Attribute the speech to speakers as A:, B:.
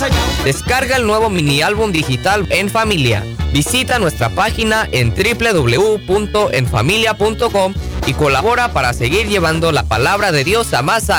A: Descarga el nuevo mini álbum digital En Familia. Visita nuestra página en www.enfamilia.com y colabora para seguir llevando la palabra de Dios a más